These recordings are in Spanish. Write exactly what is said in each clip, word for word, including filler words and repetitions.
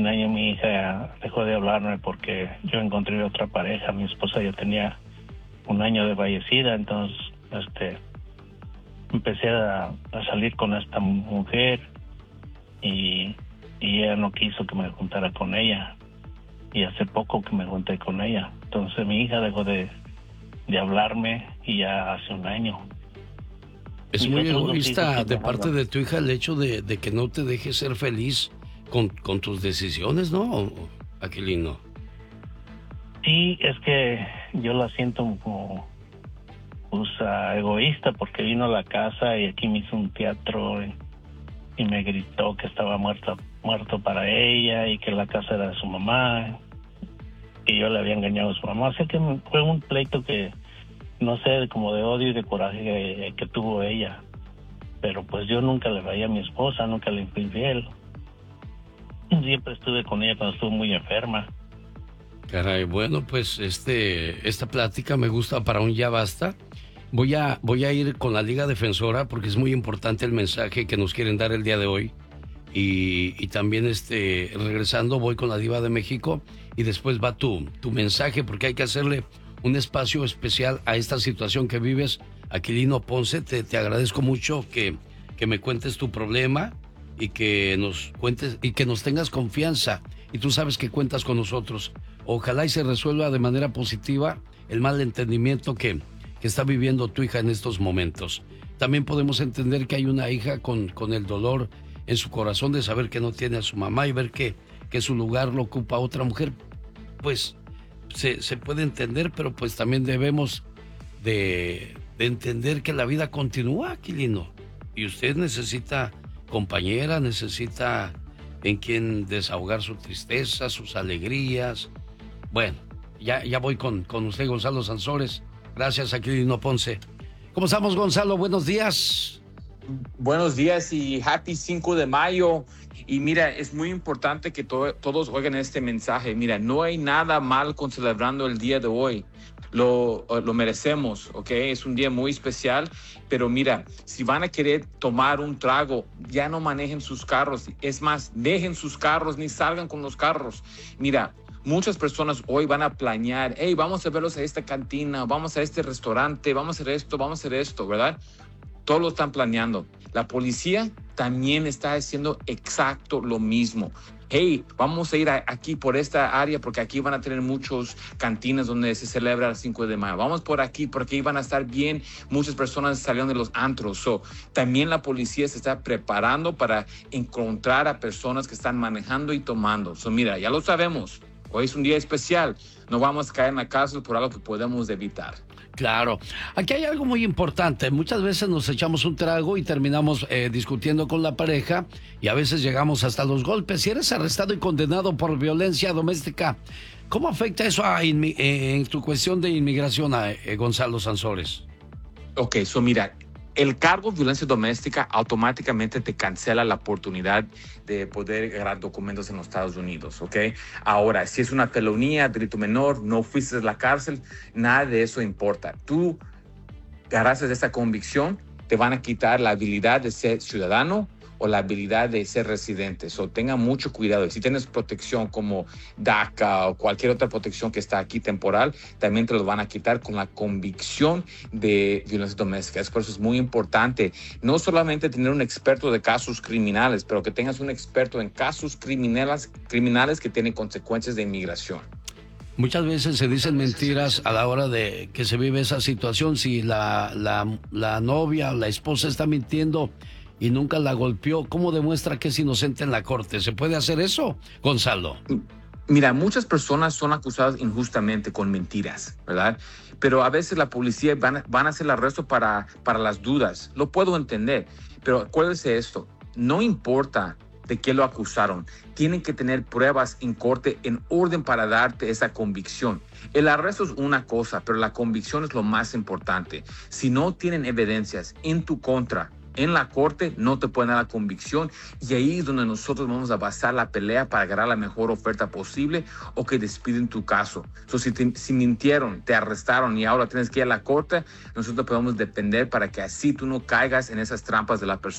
un año mi hija dejó de hablarme porque yo encontré otra pareja. Mi esposa ya tenía un año de fallecida, entonces este empecé a, a salir con esta mujer y, y ella no quiso que me juntara con ella. Y hace poco que me junté con ella. Entonces mi hija dejó de, de hablarme y ya hace un año. Es muy egoísta de parte de tu hija el hecho de, de que no te dejes ser feliz con, con tus decisiones, ¿no, Aquilino? Sí, es que yo la siento como pues, uh, egoísta porque vino a la casa y aquí me hizo un teatro y, y me gritó que estaba muerto, muerto para ella y que la casa era de su mamá y yo le había engañado a su mamá. O sea que fue un pleito que no sé, como de odio y de coraje que, que tuvo ella. Pero pues yo nunca le fallé a mi esposa, nunca le fui infiel. Siempre estuve con ella cuando estuvo muy enferma. Caray, bueno, pues este, esta plática me gusta para un ya basta. Voy a, voy a ir con la Liga Defensora porque es muy importante el mensaje que nos quieren dar el día de hoy. Y, y también este, regresando voy con la Diva de México y después va tu, tu mensaje porque hay que hacerle un espacio especial a esta situación que vives. Aquilino Ponce, te, te agradezco mucho que, que me cuentes tu problema y que nos cuentes y que nos tengas confianza. Y tú sabes que cuentas con nosotros. Ojalá y se resuelva de manera positiva el malentendimiento que, que está viviendo tu hija en estos momentos. También podemos entender que hay una hija con, con el dolor en su corazón de saber que no tiene a su mamá y ver que, que su lugar lo ocupa otra mujer. Pues Se, se puede entender, pero pues también debemos de, de entender que la vida continúa, Aquilino. Y usted necesita compañera, necesita en quien desahogar su tristeza, sus alegrías. Bueno, ya, ya voy con, con usted, Gonzalo Sansores. Gracias, Aquilino Ponce. ¿Cómo estamos, Gonzalo? Buenos días. Buenos días y happy cinco de mayo. Y mira, es muy importante que to- todos oigan este mensaje. Mira, no hay nada mal con celebrando el día de hoy. Lo, lo merecemos, ¿ok? Es un día muy especial. Pero mira, si van a querer tomar un trago, ya no manejen sus carros. Es más, dejen sus carros, ni salgan con los carros. Mira, muchas personas hoy van a planear, hey, vamos a verlos a esta cantina, vamos a este restaurante, vamos a hacer esto, vamos a hacer esto, ¿verdad? Todos lo están planeando. La policía también está haciendo exacto lo mismo. Hey, vamos a ir a, aquí por esta área porque aquí van a tener muchos cantinas donde se celebra el cinco de mayo. Vamos por aquí porque ahí van a estar bien muchas personas saliendo de los antros. So, también la policía se está preparando para encontrar a personas que están manejando y tomando. So, mira, ya lo sabemos. Hoy es un día especial. No vamos a caer en la cárcel por algo que podemos evitar. Claro. Aquí hay algo muy importante. Muchas veces nos echamos un trago y terminamos eh, discutiendo con la pareja y a veces llegamos hasta los golpes. Si eres arrestado y condenado por violencia doméstica, ¿cómo afecta eso a inmi- eh, en tu cuestión de inmigración, a, eh, Gonzalo Sansores? Ok, so mira, el cargo de violencia doméstica automáticamente te cancela la oportunidad de poder agarrar documentos en los Estados Unidos, ¿ok? Ahora, si es una felonía, delito menor, no fuiste a la cárcel, nada de eso importa. Tú agarraste esta convicción, te van a quitar la habilidad de ser ciudadano o la habilidad de ser residente. So, tengan mucho cuidado. Y si tienes protección como DACA o cualquier otra protección que está aquí temporal, también te lo van a quitar con la convicción de violencia doméstica. Es por eso es muy importante no solamente tener un experto de casos criminales, pero que tengas un experto en casos criminales, criminales que tienen consecuencias de inmigración. Muchas veces se dicen mentiras a la hora de que se vive esa situación. Si la, la, la novia o la esposa está mintiendo y nunca la golpeó, ¿cómo demuestra que es inocente en la corte? ¿Se puede hacer eso, Gonzalo? Mira, muchas personas son acusadas injustamente con mentiras, ¿verdad? Pero a veces la policía van, van a hacer el arresto para, para las dudas. Lo puedo entender, pero acuérdese esto, no importa de qué lo acusaron, tienen que tener pruebas en corte en orden para darte esa convicción. El arresto es una cosa, pero la convicción es lo más importante. Si no tienen evidencias en tu contra, en la corte no te pueden dar la convicción y ahí es donde nosotros vamos a basar la pelea para agarrar la mejor oferta posible o que despiden tu caso. So, si, te, si mintieron, te arrestaron y ahora tienes que ir a la corte, nosotros podemos depender para que así tú no caigas en esas trampas de la persona.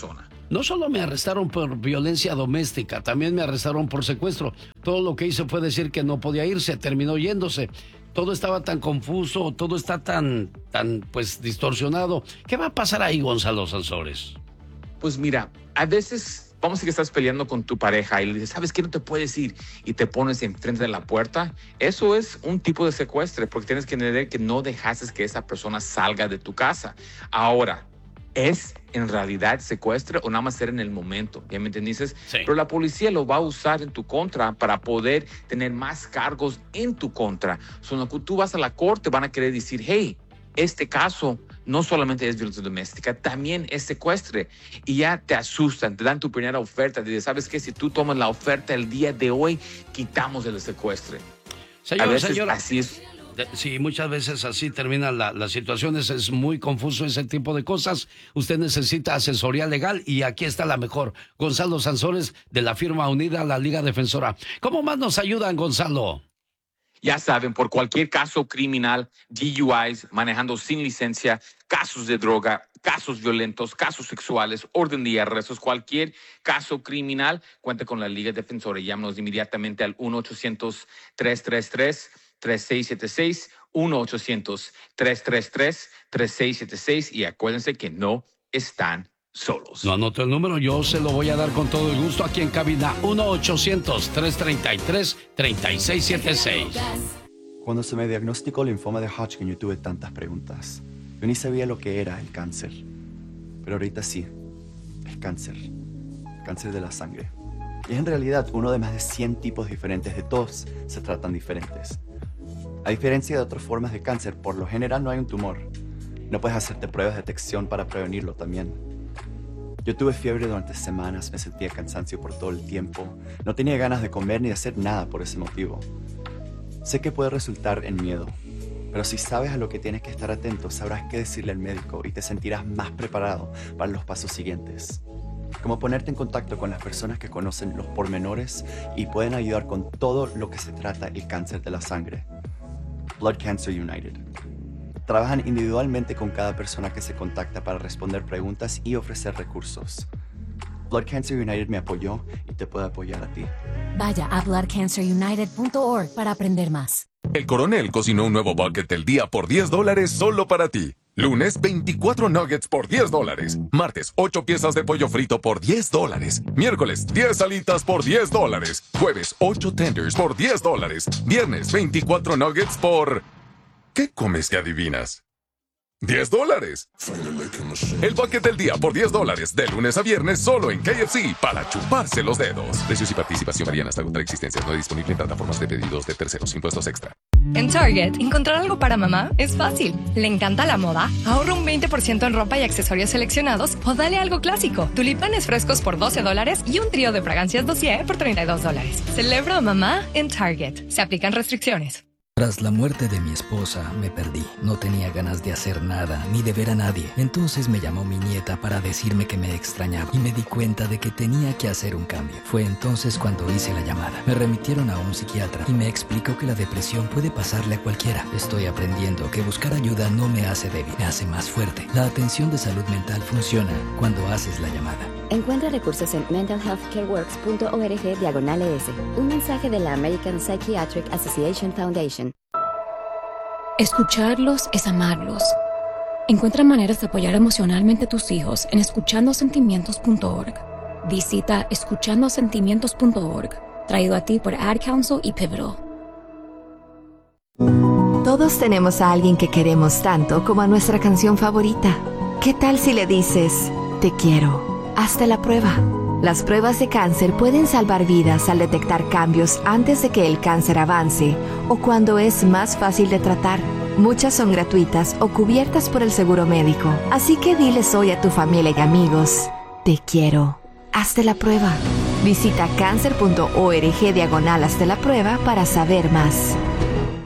No solo me arrestaron por violencia doméstica, también me arrestaron por secuestro. Todo lo que hice fue decir que no podía irse, terminó yéndose. Todo estaba tan confuso, todo está tan, tan, pues, distorsionado. ¿Qué va a pasar ahí, Gonzalo Sansores? Pues mira, a veces, vamos a decir que estás peleando con tu pareja y le dices, ¿sabes qué? No te puedes ir, y te pones enfrente de la puerta. Eso es un tipo de secuestro, porque tienes que entender que no dejases que esa persona salga de tu casa. Ahora, ¿es en realidad secuestro o nada más ser en el momento? ¿Ya me entendiste? Sí. Pero la policía lo va a usar en tu contra para poder tener más cargos en tu contra. So, cuando tú vas a la corte van a querer decir, hey, este caso no solamente es violencia doméstica, también es secuestro. Y ya te asustan, te dan tu primera oferta. Te dicen, ¿sabes qué? Si tú tomas la oferta el día de hoy, quitamos el secuestro. Señor, a veces señor, así es. Sí, muchas veces así terminan la, las situaciones. Es muy confuso ese tipo de cosas. Usted necesita asesoría legal y aquí está la mejor. Gonzalo Sansores, de la firma unida a la Liga Defensora. ¿Cómo más nos ayudan, Gonzalo? Ya saben, por cualquier caso criminal, D U Is, manejando sin licencia, casos de droga, casos violentos, casos sexuales, orden de arrestos, cualquier caso criminal, cuenta con la Liga Defensora. Llámanos inmediatamente al uno ochocientos, tres tres tres, tres seis siete seis, uno ochocientos, tres tres tres, tres seis siete seis, y acuérdense que no están solos. No anoto el número, yo se lo voy a dar con todo el gusto aquí en cabina. Uno ochocientos, tres tres tres, tres seis siete seis. Cuando se me diagnosticó linfoma de Hodgkin, yo tuve tantas preguntas. Yo ni sabía lo que era el cáncer. Pero ahorita sí, es cáncer. Cáncer de la sangre. Y es en realidad uno de más de cien tipos diferentes. De todos se tratan diferentes. A diferencia de otras formas de cáncer, por lo general no hay un tumor. No puedes hacerte pruebas de detección para prevenirlo también. Yo tuve fiebre durante semanas, me sentía cansancio por todo el tiempo. No tenía ganas de comer ni de hacer nada por ese motivo. Sé que puede resultar en miedo, pero si sabes a lo que tienes que estar atento, sabrás qué decirle al médico y te sentirás más preparado para los pasos siguientes. Como ponerte en contacto con las personas que conocen los pormenores y pueden ayudar con todo lo que se trata el cáncer de la sangre. Blood Cancer United. Trabajan individualmente con cada persona que se contacta para responder preguntas y ofrecer recursos. Blood Cancer United me apoyó y te puede apoyar a ti. Vaya a blood cancer united punto org para aprender más. El Coronel cocinó un nuevo bucket del día por diez dólares solo para ti. Lunes, veinticuatro nuggets por diez dólares. Martes, ocho piezas de pollo frito por diez dólares. Miércoles, diez alitas por diez dólares. Jueves, ocho tenders por diez dólares. Viernes, veinticuatro nuggets por... ¿Qué comes que adivinas? ¡diez dólares! El bucket del día por diez dólares, de lunes a viernes, solo en K F C, para chuparse los dedos. Precios y participación varían hasta agotar existencias. No disponible en plataformas de pedidos de terceros. Impuestos extra. En Target, encontrar algo para mamá es fácil. ¿Le encanta la moda? Ahorra un veinte por ciento en ropa y accesorios seleccionados o dale algo clásico. Tulipanes frescos por doce dólares y un trío de fragancias dossier por treinta y dos dólares. Celebra a mamá en Target. Se aplican restricciones. Tras la muerte de mi esposa, me perdí. No tenía ganas de hacer nada, ni de ver a nadie. Entonces me llamó mi nieta para decirme que me extrañaba y me di cuenta de que tenía que hacer un cambio. Fue entonces cuando hice la llamada. Me remitieron a un psiquiatra y me explicó que la depresión puede pasarle a cualquiera. Estoy aprendiendo que buscar ayuda no me hace débil, me hace más fuerte. La atención de salud mental funciona cuando haces la llamada. Encuentra recursos en mental health care works punto org diagonal es. Un mensaje de la American Psychiatric Association Foundation. Escucharlos es amarlos. Encuentra maneras de apoyar emocionalmente a tus hijos en escuchando sentimientos punto org. Visita escuchando sentimientos punto org, traído a ti por Ad Council y Pivotal. Todos tenemos a alguien que queremos tanto como a nuestra canción favorita. ¿Qué tal si le dices, te quiero? Hazte la prueba. Las pruebas de cáncer pueden salvar vidas al detectar cambios antes de que el cáncer avance o cuando es más fácil de tratar. Muchas son gratuitas o cubiertas por el seguro médico. Así que diles hoy a tu familia y amigos, te quiero. Hazte la prueba. Visita cáncer punto org diagonal hazte la prueba para saber más.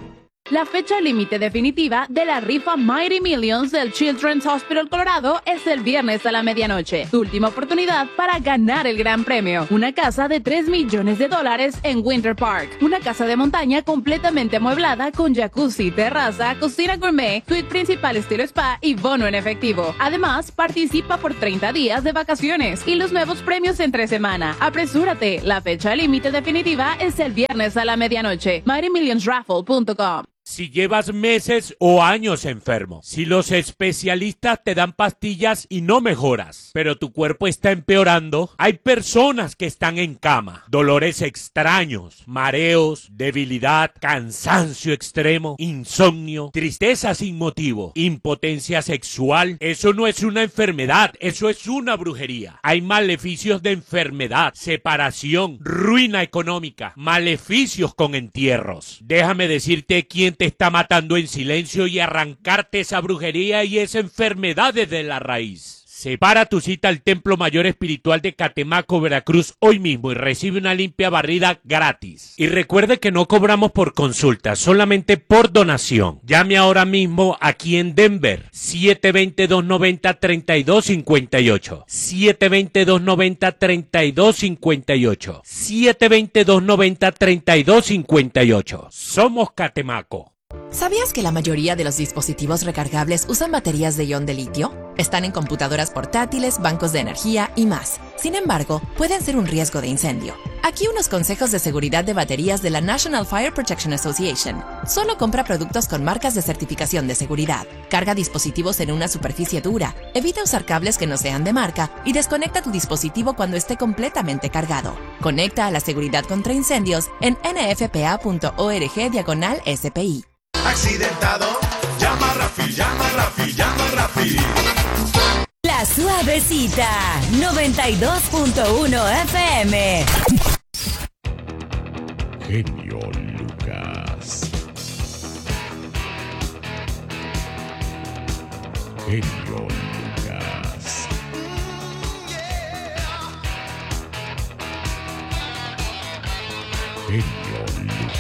La fecha límite definitiva de la rifa Mighty Millions del Children's Hospital Colorado es el viernes a la medianoche. Tu última oportunidad para ganar el gran premio. Una casa de tres millones de dólares en Winter Park. Una casa de montaña completamente amueblada con jacuzzi, terraza, cocina gourmet, suite principal estilo spa y bono en efectivo. Además, participa por treinta días de vacaciones y los nuevos premios entre semana. Apresúrate, la fecha límite definitiva es el viernes a la medianoche. mighty millions raffle punto com. Si llevas meses o años enfermo, si los especialistas te dan pastillas y no mejoras, pero tu cuerpo está empeorando, hay personas que están en cama, dolores extraños, mareos, debilidad, cansancio extremo, insomnio, tristeza sin motivo, impotencia sexual. Eso no es una enfermedad, eso es una brujería. Hay maleficios de enfermedad, separación, ruina económica, maleficios con entierros. Déjame decirte quién te está matando en silencio y arrancarte esa brujería y esa enfermedad desde la raíz. Separa tu cita al Templo Mayor Espiritual de Catemaco, Veracruz, hoy mismo y recibe una limpia barrida gratis. Y recuerde que no cobramos por consulta, solamente por donación. Llame ahora mismo aquí en Denver, siete dos cero, dos nueve cero, tres dos cinco ocho. siete dos cero, dos nueve cero, tres dos cinco ocho. siete dos cero, dos nueve cero, tres dos cinco ocho. Somos Catemaco. ¿Sabías que la mayoría de los dispositivos recargables usan baterías de ion de litio? Están en computadoras portátiles, bancos de energía y más. Sin embargo, pueden ser un riesgo de incendio. Aquí unos consejos de seguridad de baterías de la National Fire Protection Association. Solo compra productos con marcas de certificación de seguridad. Carga dispositivos en una superficie dura. Evita usar cables que no sean de marca y desconecta tu dispositivo cuando esté completamente cargado. Conecta a la seguridad contra incendios en n f p a punto org diagonal S P I. Accidentado, llama a Rafi, llama a Rafi, llama a Rafi. La Suavecita, noventa y dos punto uno F M. Genio Lucas. Genio Lucas. Genio Lucas.